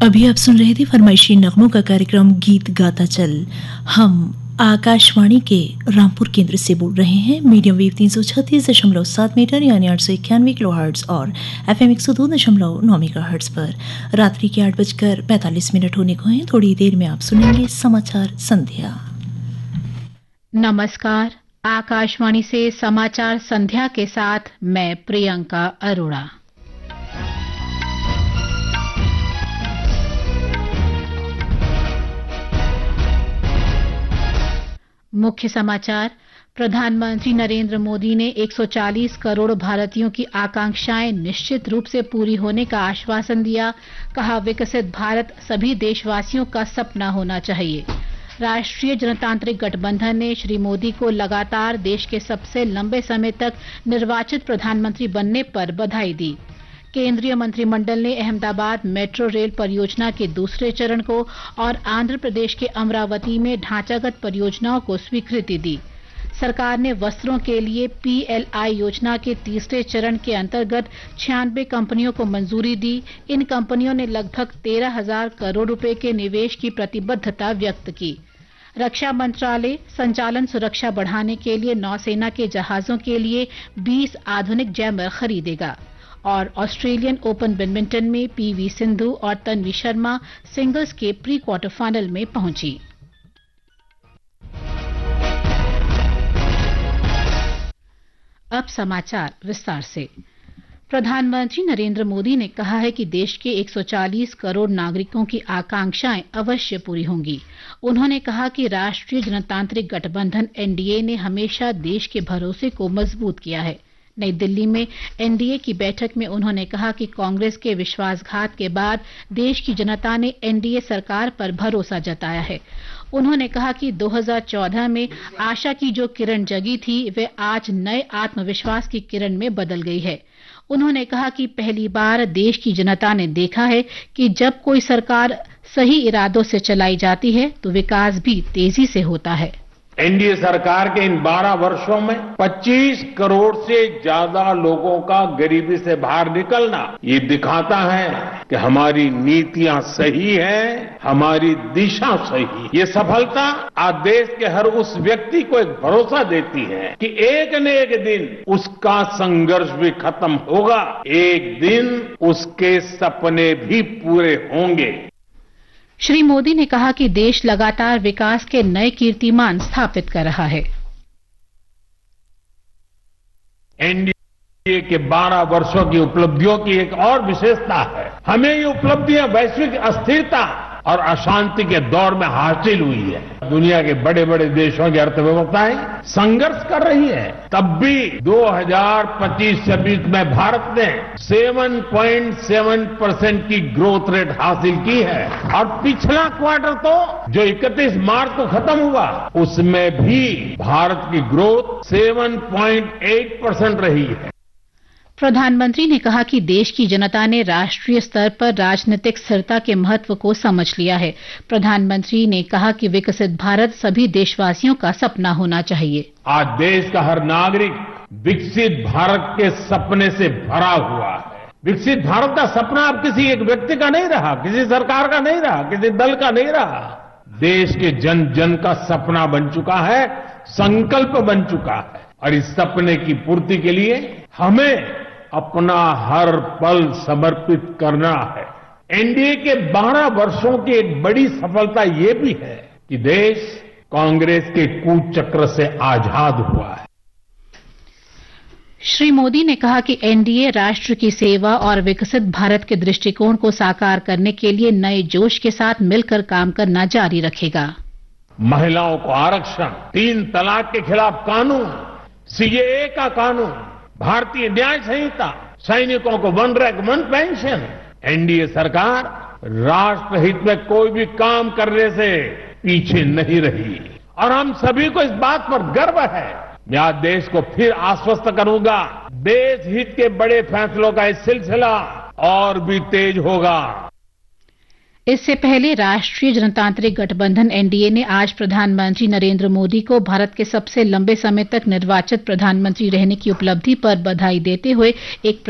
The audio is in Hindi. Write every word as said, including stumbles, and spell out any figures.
अभी आप सुन रहे थे फरमाइशी नगमों का कार्यक्रम गीत गाता चल। हम आकाशवाणी के रामपुर केंद्र से बोल रहे हैं। मीडियम वेव तीन सौ छत्तीस दशमलव सात मीटर यानी आठ सौ इक्यानवे किलो हर्ट्ज और एफ एम एक सौ दो दशमलव नौ मेगा हर्ट्ज पर रात्रि के आठ बजकर पैंतालीस मिनट होने को हैं। थोड़ी देर में आप सुनेंगे समाचार संध्या। नमस्कार, आकाशवाणी से समाचार संध्या के साथ मैं प्रियंका अरोड़ा। मुख्य समाचार। प्रधानमंत्री नरेंद्र मोदी ने एक सौ चालीस करोड़ भारतीयों की आकांक्षाएं निश्चित रूप से पूरी होने का आश्वासन दिया। कहा, विकसित भारत सभी देशवासियों का सपना होना चाहिए। राष्ट्रीय जनतांत्रिक गठबंधन ने श्री मोदी को लगातार देश के सबसे लंबे समय तक निर्वाचित प्रधानमंत्री बनने पर बधाई दी। केंद्रीय मंत्रिमंडल ने अहमदाबाद मेट्रो रेल परियोजना के दूसरे चरण को और आंध्र प्रदेश के अमरावती में ढांचागत परियोजनाओं को स्वीकृति दी। सरकार ने वस्त्रों के लिए पी एल आई योजना के तीसरे चरण के अंतर्गत छियानवे कंपनियों को मंजूरी दी। इन कंपनियों ने लगभग तेरह हजार करोड़ रुपए के निवेश की प्रतिबद्धता व्यक्त की। रक्षा मंत्रालय संचालन सुरक्षा बढ़ाने के लिए नौसेना के जहाजों के लिए बीस आधुनिक जैमर खरीदेगा। और ऑस्ट्रेलियन ओपन बैडमिंटन में पी वी सिंधु और तन्वी शर्मा सिंगल्स के प्री क्वार्टर फाइनल में पहुंची। अब समाचार विस्तार से। प्रधानमंत्री नरेंद्र मोदी ने कहा है कि देश के एक सौ चालीस करोड़ नागरिकों की आकांक्षाएं अवश्य पूरी होंगी। उन्होंने कहा कि राष्ट्रीय जनतांत्रिक गठबंधन एन डी ए ने हमेशा देश के भरोसे को मजबूत किया है। नई दिल्ली में एन डी ए की बैठक में उन्होंने कहा कि कांग्रेस के विश्वासघात के बाद देश की जनता ने एन डी ए सरकार पर भरोसा जताया है। उन्होंने कहा कि दो हज़ार चौदह में आशा की जो किरण जगी थी वे आज नए आत्मविश्वास की किरण में बदल गई है। उन्होंने कहा कि पहली बार देश की जनता ने देखा है कि जब कोई सरकार सही इरादों से चलाई जाती है तो विकास भी तेजी से होता है। एन डी ए सरकार के इन बारह वर्षों में पच्चीस करोड़ से ज्यादा लोगों का गरीबी से बाहर निकलना ये दिखाता है कि हमारी नीतियां सही हैं, हमारी दिशा सही। ये सफलता आज देश के हर उस व्यक्ति को एक भरोसा देती है कि एक न एक दिन उसका संघर्ष भी खत्म होगा, एक दिन उसके सपने भी पूरे होंगे। श्री मोदी ने कहा कि देश लगातार विकास के नए कीर्तिमान स्थापित कर रहा है। एन डी ए के बारह वर्षों की उपलब्धियों की एक और विशेषता है, हमें ये उपलब्धियां वैश्विक अस्थिरता और अशांति के दौर में हासिल हुई है। दुनिया के बड़े बड़े देशों की अर्थव्यवस्थाएं संघर्ष कर रही है, तब भी दो हज़ार पच्चीस छब्बीस में भारत ने सात पॉइंट सात परसेंट की ग्रोथ रेट हासिल की है। और पिछला क्वार्टर तो जो इकतीस मार्च को खत्म हुआ उसमें भी भारत की ग्रोथ सात पॉइंट आठ परसेंट रही है। प्रधानमंत्री ने कहा कि देश की जनता ने राष्ट्रीय स्तर पर राजनीतिक स्थिरता के महत्व को समझ लिया है। प्रधानमंत्री ने कहा कि विकसित भारत सभी देशवासियों का सपना होना चाहिए। आज देश का हर नागरिक विकसित भारत के सपने से भरा हुआ है। विकसित भारत का सपना अब किसी एक व्यक्ति का नहीं रहा, किसी सरकार का नहीं रहा, किसी दल का नहीं रहा। देश के जन जन का सपना बन चुका है, संकल्प बन चुका है। और इस सपने की पूर्ति के लिए हमें अपना हर पल समर्पित करना है। एन डी ए के बारह वर्षों की एक बड़ी सफलता ये भी है कि देश कांग्रेस के कूचक्र से आजाद हुआ है। श्री मोदी ने कहा कि एन डी ए राष्ट्र की सेवा और विकसित भारत के दृष्टिकोण को साकार करने के लिए नए जोश के साथ मिलकर काम करना जारी रखेगा। महिलाओं को आरक्षण, तीन तलाक के खिलाफ कानून, सी ए ए का कानून, भारतीय न्याय संहिता, सैनिकों को one rank one pension. N D A सरकार राष्ट्रहित में कोई भी काम करने से पीछे नहीं रही और हम सभी को इस बात पर गर्व है। मैं आज देश को फिर आश्वस्त करूंगा, देश हित के बड़े फैसलों का ये सिलसिला और भी तेज होगा। इससे पहले राष्ट्रीय जनतांत्रिक गठबंधन एन डी ए ने आज प्रधानमंत्री नरेंद्र मोदी को भारत के सबसे लंबे समय तक निर्वाचित प्रधानमंत्री रहने की उपलब्धि पर बधाई देते हुए एक